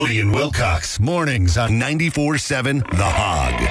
Woody and Wilcox, mornings on 94.7 The Hog.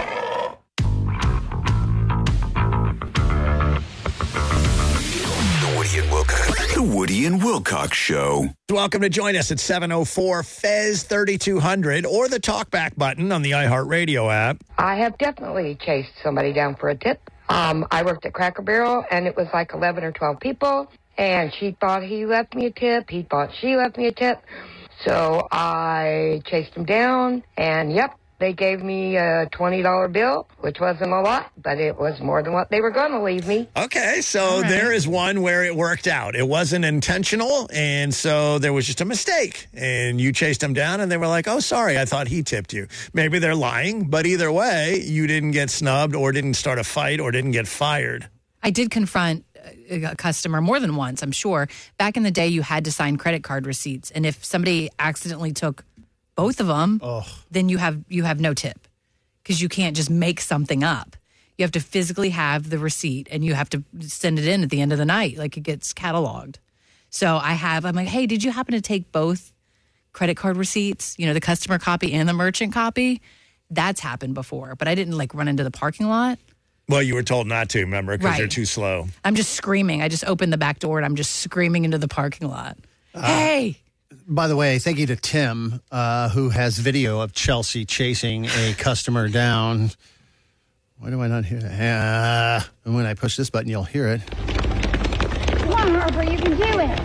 The Woody and Wilcox Show. Welcome to join us at 704 Fez 3200 or the talkback button on the iHeartRadio app. I have definitely chased somebody down for a tip. I worked at Cracker Barrel, and it was like 11 or 12 people, and she thought he left me a tip. He thought she left me a tip. So I chased him down, and yep, they gave me a $20 bill, which wasn't a lot, but it was more than what they were going to leave me. Okay, so there is one where it worked out. It wasn't intentional, and so there was just a mistake. And you chased them down, and they were like, oh, sorry, I thought he tipped you. Maybe they're lying, but either way, you didn't get snubbed or didn't start a fight or didn't get fired. I did confront a customer more than once, I'm sure. Back in the day, you had to sign credit card receipts. And if somebody accidentally took both of them, then you have no tip because you can't just make something up. You have to physically have the receipt and you have to send it in at the end of the night. Like it gets cataloged. So I'm like, hey, did you happen to take both credit card receipts? You know, the customer copy and the merchant copy? That's happened before, but I didn't like run into the parking lot. Well, you were told not to, remember, because you're too slow. I'm just screaming. I just opened the back door and I'm just screaming into the parking lot. Hey! By the way, thank you to Tim, who has video of Chelsea chasing a customer down. Why do I not hear that? And when I push this button, you'll hear it. Come on, Harper, you can do it.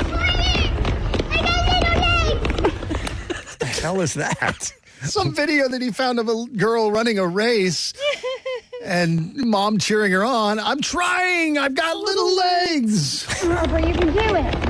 What the hell is that? Some video that he found of a girl running a race and mom cheering her on. I'm trying. I've got little legs. Come on, Harper, you can do it.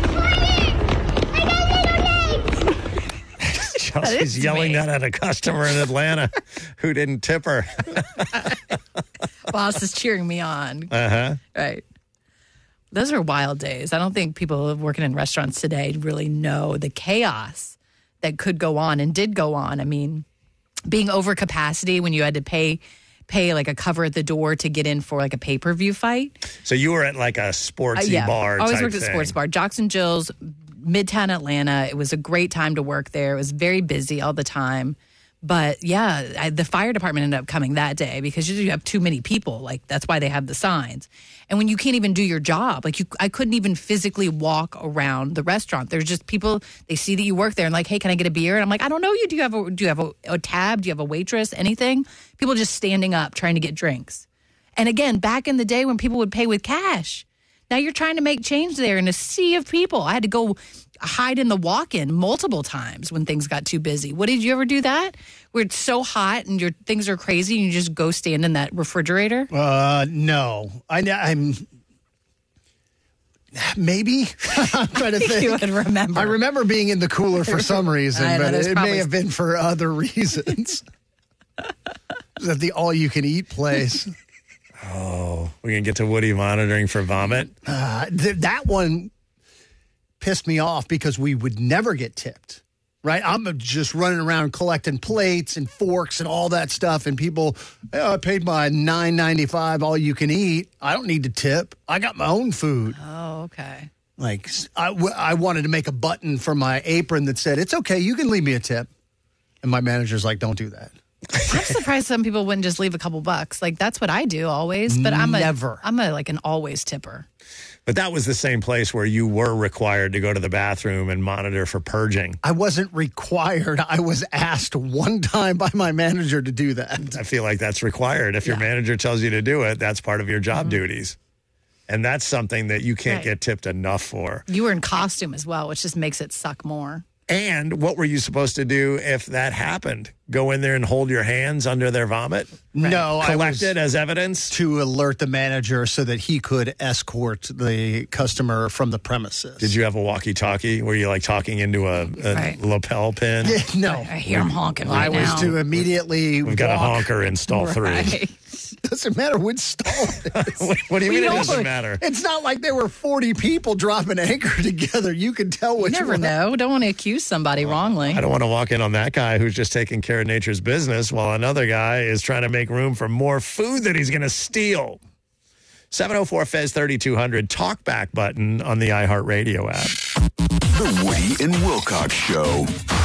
Chelsea's yelling that at a customer in Atlanta who didn't tip her. Boss is cheering me on. Uh-huh. Right. Those are wild days. I don't think people working in restaurants today really know the chaos that could go on and did go on. I mean, being over capacity when you had to pay like a cover at the door to get in for like a pay-per-view fight. So you were at like a sportsy bar I always type worked at thing. sports bar. Jocks and Jill's, Midtown Atlanta. It was a great time to work there. It was very busy all the time. But yeah, the fire department ended up coming that day because you have too many people. Like that's why they have the signs. And when you can't even do your job, like I couldn't even physically walk around the restaurant. There's just people, they see that you work there and like, hey, can I get a beer? And I'm like, I don't know you. Do you have a tab? Do you have a waitress? Anything? People just standing up trying to get drinks. And again, back in the day when people would pay with cash. Now you're trying to make change there in a sea of people. I had to go hide in the walk-in multiple times when things got too busy. What did you ever do that? Where it's so hot and your things are crazy and you just go stand in that refrigerator? No. I'm maybe. I'm trying to think. You would remember. I remember being in the cooler for some reason, I know, but there's it probably- may have been for other reasons. Is that the all-you-can-eat place? Oh, we're going to get to Woody monitoring for vomit? That one pissed me off because we would never get tipped, right? I'm just running around collecting plates and forks and all that stuff, and people, I paid my $9.95 all you can eat. I don't need to tip. I got my own food. Oh, okay. Like, I wanted to make a button for my apron that said, it's okay, you can leave me a tip. And my manager's like, don't do that. I'm surprised some people wouldn't just leave a couple bucks. Like that's what I do always, but I'm like an always tipper. But that was the same place where you were required to go to the bathroom and monitor for purging. I wasn't required. I was asked one time by my manager to do that. I feel like that's required. If your manager tells you to do it, that's part of your job duties. And that's something that you can't get tipped enough for. You were in costume as well, which just makes it suck more. And what were you supposed to do if that happened? Go in there and hold your hands under their vomit? No, Collect it as evidence? To alert the manager so that he could escort the customer from the premises. Did you have a walkie-talkie? Were you like talking into a lapel pin? Yeah, no. I hear him honking right now. I was to immediately We've got a honker in stall 3. Doesn't matter which stall it is. What do you mean it doesn't matter? It's not like there were 40 people dropping anchor together. You can tell which You never one. know. Don't want to accuse somebody wrongly. I don't want to walk in on that guy who's just taking care of nature's business while another guy is trying to make room for more food that he's going to steal. 704 Fez 3200 talkback button on the iHeartRadio app. The Woody and Wilcox Show.